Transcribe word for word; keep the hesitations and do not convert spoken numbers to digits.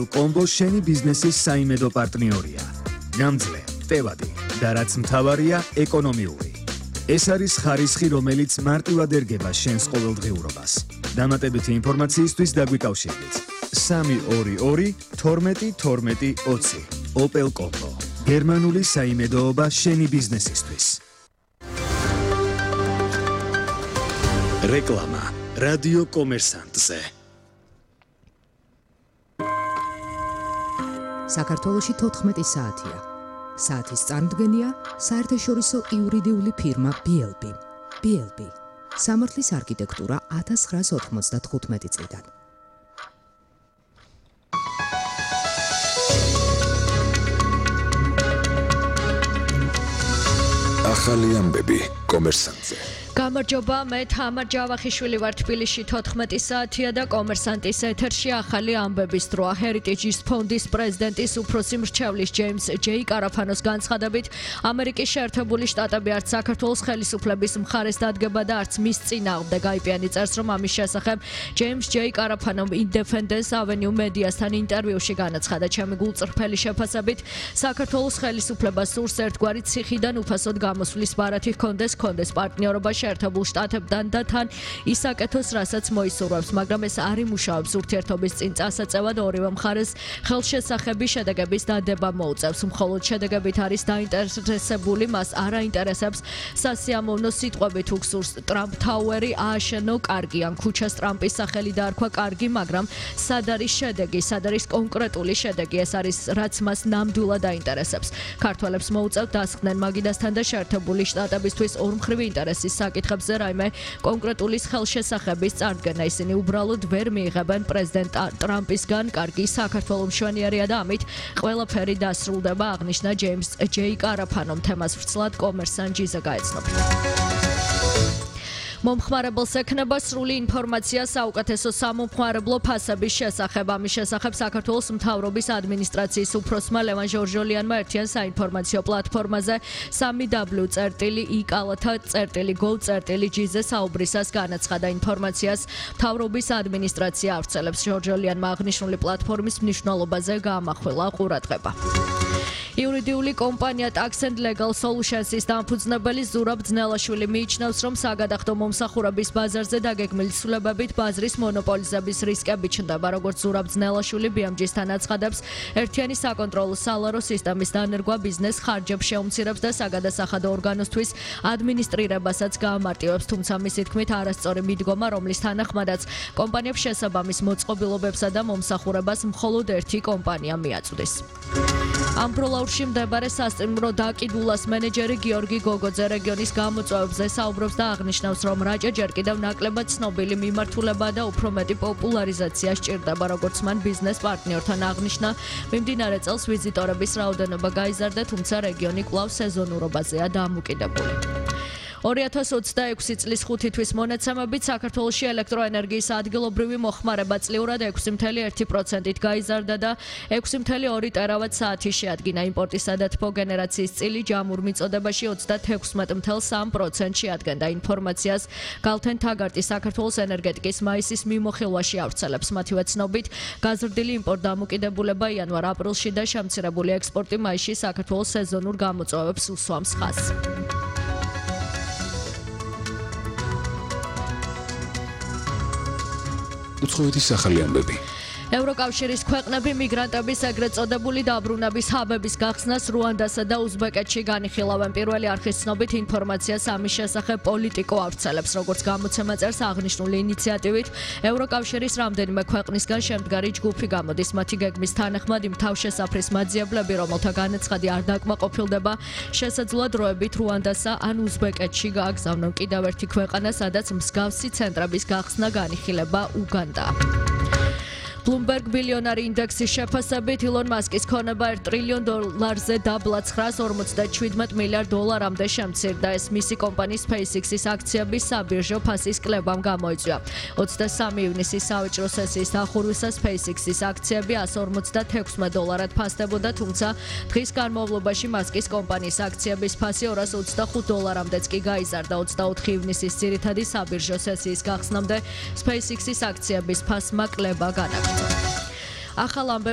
კომბო შენი ბიზნესის საიმედო პარტნიორია. გამძლე, ტევადი და რაც მთავარია, ეკონომიური. ეს არის ხარისხი, რომელიც მარტივად ერგება შენს ყოველდღიურობას. დამატებითი ინფორმაციისთვის დაგვიკავშირდით. სამი ორი ორი თორმეტი თორმეტი ოცი. Opel Combo. გერმანული საიმედოობა შენი ბიზნესისთვის. რეკლამა რადიო კომერსანტზე. საქართველოში თოთხმეტი საათია. საათის წარმოდგენია საერთაშორისო იურიდიული ფირმა ბი ელ ბი. ბი ელ ბი. სამართლის არქიტექტურა ათას ცხრაას ოთხმოცდათხუთმეტი წლიდან. ახალი ამბები კომერსანტზე. გამარჯობა, მე თამარ ჯავახიშვილი ვარ თბილისში თოთხმეტი საათია და კომერსანტის ეთერში ახალი ამბების დროა. Heritage ფონდის პრეზიდენტის უფროსი მრჩევლის ჯეიმს ჯეი კარაფანოს განცხადებით, ამერიკის შეერთებული შტატები არც საქართველოს ხელისუფლების მხარეს დადგება და არც მის წინააღმდეგ გაიპიანი წერს, რომ ამის შესახებ ჯეიმს ჯეი კარაფანომ Independence Avenue მედიასთან ინტერვიუში განაცხადა, ჩემი გულწრფელი შეფასებით, საქართველოს ხელისუფლებას სურს ერთგვარი ციხიდან უფასოდ გამოსვლის ბარათი ჰქონდეს, ჰქონდეს პარტნიორობა შეერთებულ შტატებთან და თან ისაკეთოს, რასაც მოისურვებს, მაგრამ ეს არ იმუშავებს ურთიერთობის წინ წასაწევად ორივე მხარეს ხელშესახების შედეგების დადება მოუწევს. მხოლოდ შედეგებით არის დაინტერესებული, მას არ აინტერესებს სასიამოვნო სიტყვებით უგსურს ტრამპ თაუერი ააშენო კარგი, ან ქუჩას ტრამპის სახელი დაარქვა კარგი, მაგრამ სად არის შედეგი, სად არის კონკრეტული შედეგი, ეს არის რაც მას ნამდვილად აინტერესებს. ქართველებს მოუწევთ დასხდნენ მაგიდასთან და შეერთებული შტატებისთვის ორმხრივი ინტერესის საკითხებზე რაიმე კონკრეტულის ხელშესახების წარდგენა. ისინი უბრალოდ ვერ მიიღებენ პრეზიდენტ ტრამპისგან კარგი საქართველო მშვენიერია და ამით ყველაფერი დასრულდება, აღნიშნა ჯეიმს ჯეი კარაფანომ. თემას ვრცლად კომერსანტ-ჟიზე გაეცნობით. მომხმარებელს ექნება სრული ინფორმაცია საუკეთესო სამომხმარებლო ფასების შესახებ. ამის შესახებ საქართველოს მთავრობის ადმინისტრაციის უფროსმა ლევან ჟორჟოლიანმა ერთიან საინფორმაციო პლატფორმაზე სამი დაბლიუ წერტილი ი კალათა წერტილი გოვ წერტილი ჯიზე საუბრისას განაცხადა. ინფორმაციას მთავრობის ადმინისტრაცია ავრცელებს. ჟორჟოლიანმა აღნიშნული პლატფორმის მნიშვნელობაზე გაამახვილა ყურადღება. იურიდიული კომპანია Tax and Legal Solutions-ის დამფუძნებელი ზურაბ ძნელაშვილი მიიჩნევს, რომ საგადახდო მომსახურების ბაზარზე დაგეგმილი ცვლილებებით ბაზრის მონოპოლიზების რისკები ჩნდება. როგორც ზურაბ ძნელაშვილი ბი ემ ჯი-სთან აცხადებს, ერთიანი საკონტროლო სალარო სისტემის დანერგვა ბიზნეს ხარჯებს შეუმცირებს და საგადასახადო ორგანოსთვის ადმინისტრირებასაც გაამარტივებს, თუმცა მისი თქმით არასწორი მიდგომა, რომლის თანახმადაც კომპანიებს შესაბამის მოწყობილობებსა და მომსახურებას მხოლოდ ერთი კომპანია მიაწვდის. ამბროლაურში მდებარე სასტიმრო დაკიდულას მენეჯერი გიორგი გოგოძე რეგიონის გამოწვევებზე საუბრობს და აღნიშნავს, რომ რაჭა ჯერ კიდევ ნაკლებად ცნობილი მიმართულება და უფრო მეტი პოპულარიზაცია სჭირდება, როგორც მან ბიზნეს პარტნიორთან აღნიშნა. მიმდინარე წელს ვიზიტორების რაოდენობა გაიზარდა, თუმცა რეგიონი კვლავ სეზონურობაზეა დამოკიდებული. ორი ათას ოცდაექვსი წლის ხუთი თვის მონაცემებით საქართველოში ელექტროენერგიის ადგილობრივი მოხმარება წლიურად ექვსი მცდამეტი ერთი პროცენტით გაიზარდა და ექვსი მცდამეტი ორი ტერავატ საათი შეადგინა. იმპორტისა და თბო გენერაციის წილი ჯამურ მიწოდებაში ოცდათექვსმეტ მცდამეტ სამი პროცენტს შეადგენდა. ინფორმაციას გალთენ თაგარტი საქართველოს ენერგეტიკის მაისის მიმოხილვაში ავრცელებს. მათივე ცნობით, გაზრდილი იმპორტ დამოკიდებულება იანვარ-აპრილში და შემცირებული ექსპორტი მაისში საქართველოს სეზონურ გამოწვევებს უსვამს ხაზს. უცხოეთის ახალი ამბები. ევროკავშირის ქვეყნები მიგრანტების ეგრეთ წოდებული დაბრუნების ჰაბების გახსნას რუანდასა და უზბეკეთში განიხილავენ. პირველი არხის ცნობით ინფორმაციას ამის შესახებ პოლიტიკო ავრცელებს. როგორც გამოცემა წერს, აღნიშნული ინიციატივით ევროკავშირის რამდენიმე ქვეყნისგან შემდგარი ჯგუფი გამოდის. მათი გეგმის თანახმად იმ თავშესაფრის მაძიებლები, რომელთა განაცხადი არ დაკმაყოფილდება, შესაძლოა დროებით რუანდასა ან უზბეკეთში გააგზავნონ. კიდევ ერთი ქვეყანა, სადაც მსგავსი ცენტრების გახსნა განიხილება უგანდა. Bloomberg ბილიონარი ინდექსის შეფასებით ილონ მასკის ქონება ერთ ტრილიონ დოლარზე დაბლა ცხრაას ორმოცდაშვიდმეტ მილიარდ დოლარამდე შემცირდა. ეს მისი კომპანიის SpaceX-ის აქციების საბირჟო ფასის კლებამ გამოიწვია. ოცდასამი ივნისის სავაჭრო სესიის დახურვისას SpaceX-ის აქციები εκατს ორმოცდათექვსმეტ დოლარად ფასდებოდა, თუმცა დღის განმავლობაში მასკის კომპანიის აქციების ფასი ორას ოცდახუთ დოლარამდეც კი გაიზარდა. ოცდაოთხი ივნისის ძირითადი საბირჟო სესიის გახსნამდე SpaceX-ის აქციების ფასმა კლება განაგრძო. ახალ